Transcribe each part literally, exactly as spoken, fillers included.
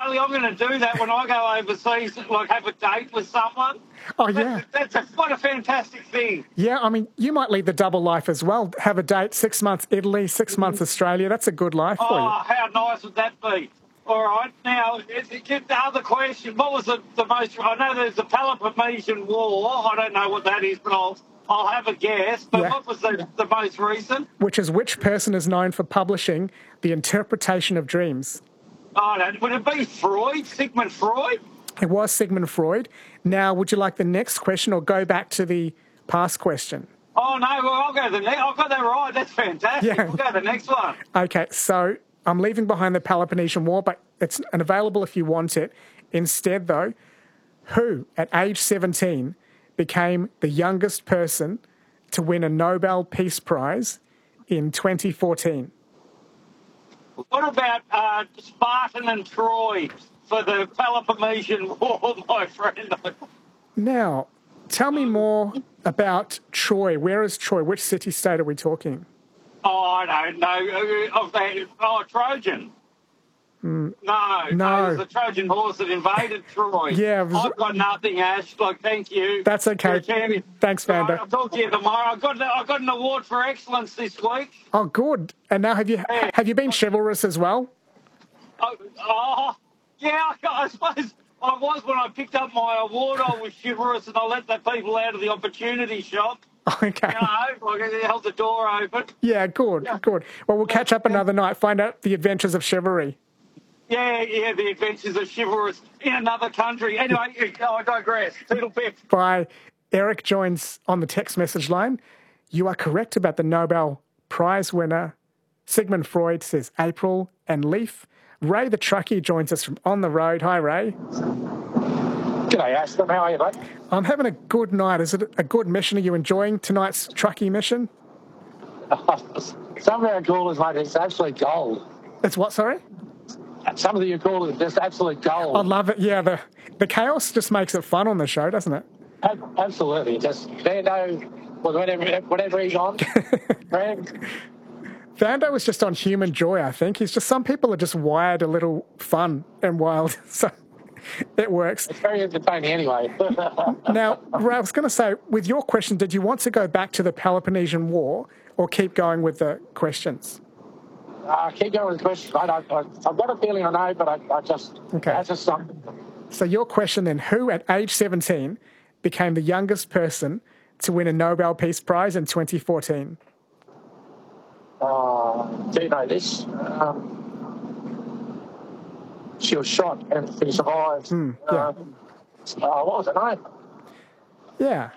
Charlie, I'm going to do that when I go overseas, like have a date with someone. Oh, yeah. That's, that's a, what a fantastic thing. Yeah, I mean, you might lead the double life as well. Have a date, six months Italy, six months Australia. That's a good life for Oh, you. how nice would that be? All right, now, get the other question. What was the, the most... I know there's the Peloponnesian War. I don't know what that is, but I'll, I'll have a guess. But Yeah. what was the, the most recent? Which is which person is known for publishing The Interpretation of Dreams? Oh, no, would it be Freud, Sigmund Freud? It was Sigmund Freud. Now, would you like the next question or go back to the past question? Oh, no, well, I'll go to the next. I've got that right. That's fantastic. Yeah. We'll go to the next one. Okay, so I'm leaving behind the Peloponnesian War, but it's available if you want it. Instead, though, who at age seventeen became the youngest person to win a Nobel Peace Prize in twenty fourteen? What about uh, Spartan and Troy for the Peloponnesian War, my friend? Now, tell me more about Troy. Where is Troy? Which city-state are we talking? Oh, I don't know. Of that, oh, Trojan. Mm. No, no, No. it was the Trojan horse that invaded Troy. Yeah, it was- I've got nothing, Ash. Like, thank you. That's okay. You're a champion. Thanks, Vanda. Right, I'll talk to you tomorrow. I got I got an award for excellence this week. Oh, good. And now have you Yeah. have you been chivalrous as well? Oh, oh yeah, I, I suppose I was when I picked up my award. I was chivalrous and I let the people out of the opportunity shop. Okay. You know, like I held the door open. Yeah, good, Yeah. good. Well, we'll catch up another night, find out the adventures of chivalry. Yeah, yeah, the adventures of chivalrous in another country. Anyway, I digress. Toodle pip. By Eric joins on the text message line. You are correct about the Nobel Prize winner. Sigmund Freud says April and Leaf. Ray the truckie joins us from On the Road. Hi, Ray. G'day, Aston. How are you, mate? I'm having a good night. Is it a good mission? Are you enjoying tonight's truckie mission? Some of our callers, mate, it's absolute gold. It's what, sorry? Some of your callers are just absolute gold. I love it. Yeah, the, the chaos just makes it fun on the show, doesn't it? Ab- Absolutely. Just, they know whatever, whatever he's on. Greg, Vando was just on Human Joy, I think. He's just, some people are just wired a little fun and wild, so it works. it's very entertaining anyway. Now, Ray, I was going to say, with your question, did you want to go back to the Peloponnesian War or keep going with the questions? uh, keep going with the questions, mate. I, I, I've got a feeling I know, but I, I just, Okay. that's just something. So your question then, who at age seventeen became the youngest person to win a Nobel Peace Prize in twenty fourteen? Uh, do you know this? Um, she was shot and she survived. Mm, yeah. um, uh, what was her name? Yeah.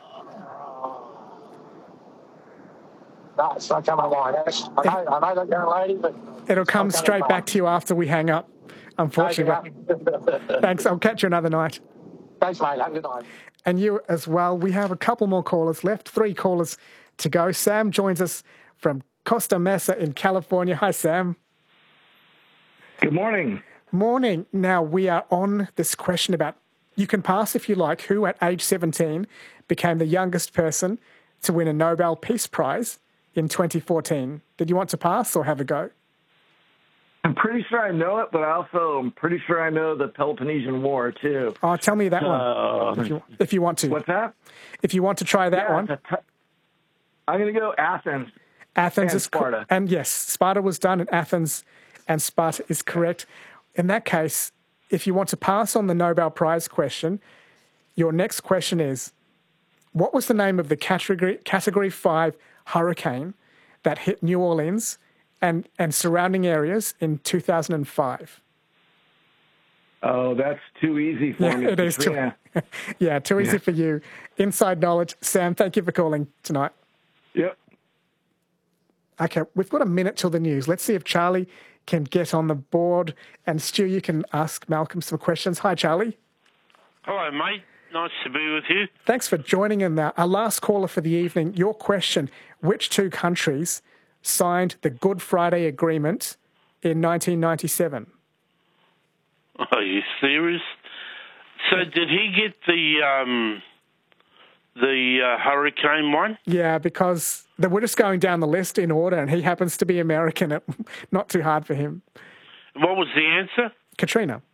No, it's not coming to mind. Ash. I know, I know that young lady, but It'll come it's not straight coming back to you after we hang up, unfortunately. mind. Thanks. I'll catch you another night. Thanks, mate. Have a good night. And you as well. We have a couple more callers left, three callers to go. Sam joins us from Costa Mesa in California. Hi, Sam. Good morning. Morning. Now, we are on this question about, you can pass if you like, who at age seventeen became the youngest person to win a Nobel Peace Prize in twenty fourteen. Did you want to pass or have a go? I'm pretty sure I know it, but I also am pretty sure I know the Peloponnesian War, too. Oh, tell me that Uh, one, if you, if you want to. What's that? If you want to try that Yeah, one. it's a t- I'm going to go Athens. Athens and is co- Sparta. and yes, Sparta was done, and Athens and Sparta is correct. In that case, if you want to pass on the Nobel Prize question, your next question is, what was the name of the category category five hurricane that hit New Orleans and, and surrounding areas in two thousand five? Oh, that's too easy for Yeah, me. it is too, Katrina. yeah, too easy Yeah. for you. Inside knowledge. Sam, thank you for calling tonight. Yep. Okay, we've got a minute till the news. Let's see if Charlie can get on the board. And Stu, you can ask Malcolm some questions. Hi, Charlie. Hello, mate. Nice to be with you. Thanks for joining in there. Our last caller for the evening. Your question, which two countries signed the Good Friday Agreement in nineteen ninety-seven? Are you serious? So did he get the um, the uh, hurricane one? Yeah, because they we're just going down the list in order, and he happens to be American. It, not too hard for him. What was the answer? Katrina.